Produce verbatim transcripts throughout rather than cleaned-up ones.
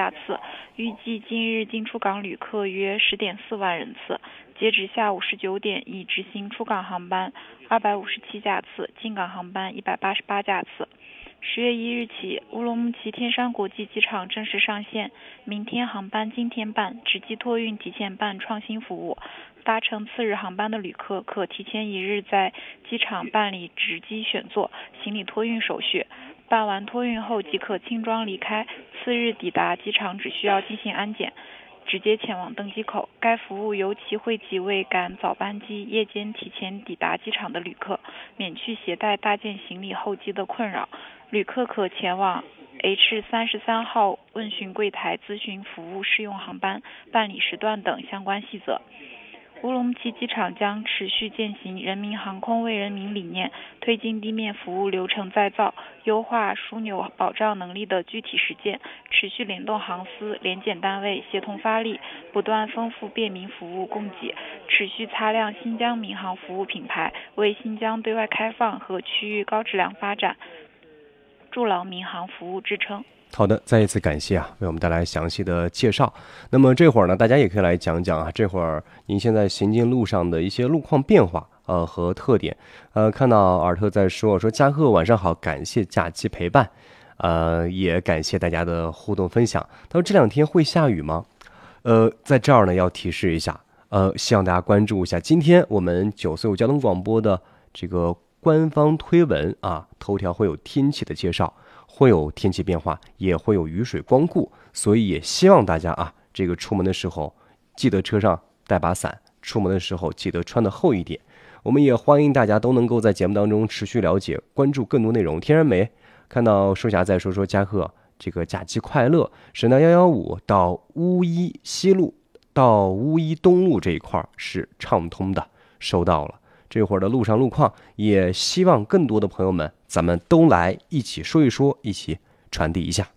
架次，预计今日进出港旅客约 十点四万人次。截止下午十九点，已执行出港航班二百五十七架次，进港航班一百八十八架次。十月一日起，乌鲁木齐天山国际机场正式上线明天航班今天办、直机托运提前办创新服务。搭乘次日航班的旅客可提前一日在机场办理直机选座、行李托运手续，办完托运后即可轻装离开。次日抵达机场只需要进行安检，直接前往登机口。该服务尤其惠及未赶早班机、夜间提前抵达机场的旅客，免去携带大件行李候机的困扰。旅客可前往 H 三十三号问询柜台咨询服务适用航班、办理时段等相关细则。乌鲁木齐机场将持续践行人民航空为人民理念，推进地面服务流程再造，优化枢纽保障能力的具体实践，持续联动航司、联检单位协同发力，不断丰富便民服务供给，持续擦亮新疆民航服务品牌，为新疆对外开放和区域高质量发展筑牢民航服务支撑。 好的，再一次感谢啊，为我们带来详细的介绍。那么这会儿呢，大家也可以来讲讲啊，这会儿您现在行进路上的一些路况变化呃和特点。呃，看到尔特在说说嘉贺晚上好，感谢假期陪伴，呃，也感谢大家的互动分享。他说这两天会下雨吗？呃，在这儿呢要提示一下，呃，希望大家关注一下今天我们九四五交通广播的这个官方推文啊，头条会有天气的介绍。会有天气变化，也会有雨水光顾，所以也希望大家啊，这个出门的时候记得车上带把伞，出门的时候记得穿得厚一点。我们也欢迎大家都能够在节目当中持续了解、关注更多内容。天然美看到收霞在说说嘉贺这个假期快乐，省道一一五到乌衣西路到乌衣东路这一块是畅通的，收到了。这会儿的路上路况，也希望更多的朋友们，咱们都来一起说一说，一起传递一下。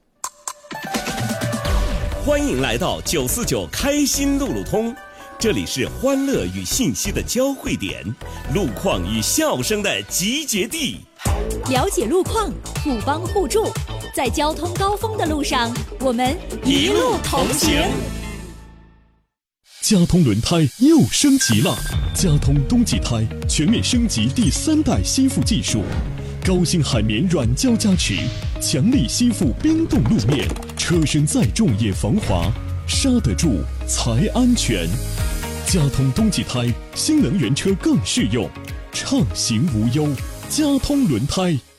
欢迎来到九四九开心路路通，这里是欢乐与信息的交汇点，路况与笑声的集结地。 了解路况，互帮互助，在交通高峰的路上，我们一路同行。 嘉通轮胎又升级了，嘉通冬季胎全面升级第三代吸附技术，高性海绵软胶加持，强力吸附冰冻路面，车身再重也防滑，刹得住才安全。嘉通冬季胎，新能源车更适用，畅行无忧。嘉通轮胎。